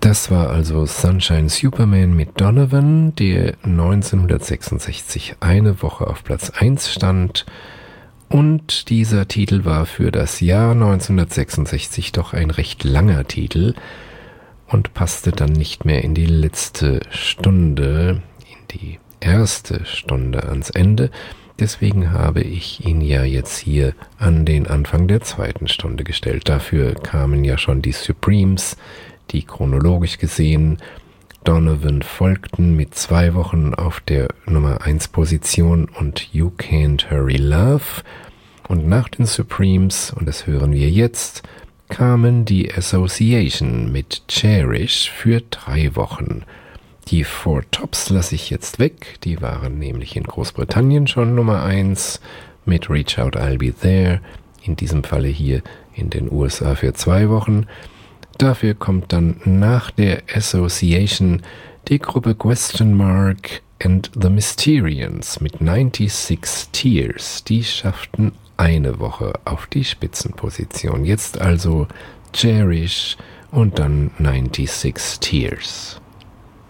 Das war also Sunshine Superman mit Donovan, der 1966 eine Woche auf Platz 1 stand. Und dieser Titel war für das Jahr 1966 doch ein recht langer Titel und passte dann nicht mehr in die letzte Stunde, in die erste Stunde ans Ende. Deswegen habe ich ihn ja jetzt hier an den Anfang der zweiten Stunde gestellt. Dafür kamen ja schon die Supremes, die chronologisch gesehen Donovan folgten mit 2 Wochen auf der Nummer 1 Position und You Can't Hurry Love. Und nach den Supremes, und das hören wir jetzt, kamen die Association mit Cherish für 3 Wochen. Die Four Tops lasse ich jetzt weg, die waren nämlich in Großbritannien schon Nummer 1 mit Reach Out I'll Be There, in diesem Falle hier in den USA für 2 Wochen. Dafür kommt dann nach der Association die Gruppe Question Mark and the Mysterians mit 96 Tears. Die schafften eine Woche auf die Spitzenposition. Jetzt also Cherish und dann 96 Tears.